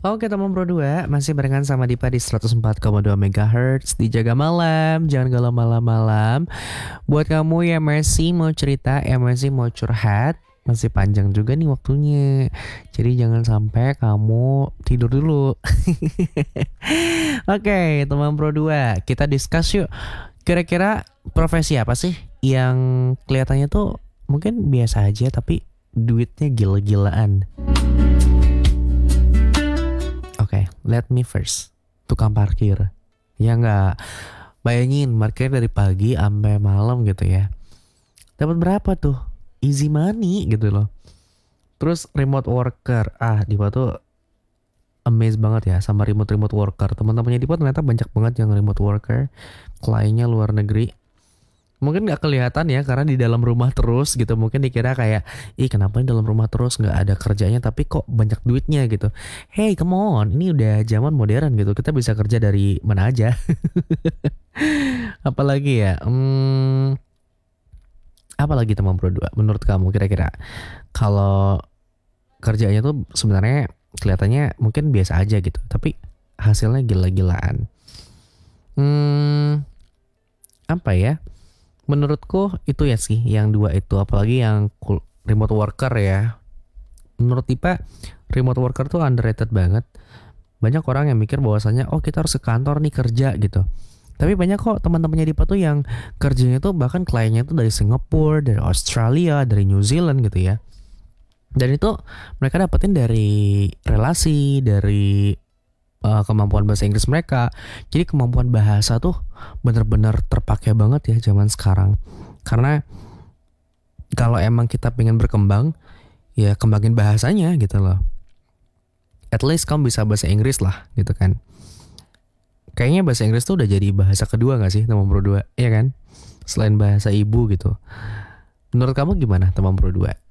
Oke teman Pro 2, masih barengan sama Dipa di 104,2 MHz di Jaga Malam. Jangan galau malam-malam. Buat kamu yang masih mau cerita, yang masih mau curhat, masih panjang juga nih waktunya. Jadi jangan sampai kamu tidur dulu. Oke teman Pro 2, kita discuss yuk. Kira-kira profesi apa sih yang kelihatannya tuh mungkin biasa aja tapi duitnya gila-gilaan? Oke, let me first. Tukang parkir. Ya nggak? Bayangin parkir dari pagi sampai malam gitu ya. Dapat berapa tuh? Easy money gitu loh. Terus remote worker. Dipa tuh amazed banget ya sama remote worker. Teman-temannya Dipa ternyata banyak banget yang remote worker. Kliennya luar negeri. Mungkin nggak kelihatan ya karena di dalam rumah terus gitu. Mungkin dikira kayak, ih kenapa di dalam rumah terus nggak ada kerjanya tapi kok banyak duitnya gitu. Hey come on, ini udah zaman modern gitu. Kita bisa kerja dari mana aja. Apalagi ya, apalagi teman Pro 2 menurut kamu kira-kira kalau kerjanya tuh sebenarnya kelihatannya mungkin biasa aja gitu. Tapi hasilnya gila-gilaan. Apa ya? Menurutku itu ya sih yang dua itu, apalagi yang remote worker ya. Menurut Tipa remote worker tuh underrated banget. Banyak orang yang mikir bahwasannya kita harus ke kantor nih kerja gitu. Tapi banyak kok teman-temannya Dipa tuh yang kerjanya tuh bahkan kliennya tuh dari Singapura, dari Australia, dari New Zealand gitu ya. Dan itu mereka dapetin dari relasi, dari kemampuan bahasa Inggris mereka. Jadi kemampuan bahasa tuh bener-bener terpakai banget ya zaman sekarang. Karena kalau emang kita pengen berkembang, ya kembangin bahasanya gitu loh. At least kamu bisa bahasa Inggris lah gitu kan. Kayaknya bahasa Inggris tuh udah jadi bahasa kedua gak sih teman Pro 2? Iya kan? Selain bahasa ibu gitu. Menurut kamu gimana teman Pro 2?